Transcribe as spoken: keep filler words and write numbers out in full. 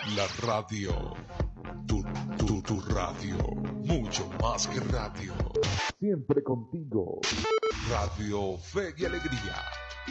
La radio. Tu, tu, tu radio. Mucho más que radio. Siempre contigo. Radio Fe y Alegría.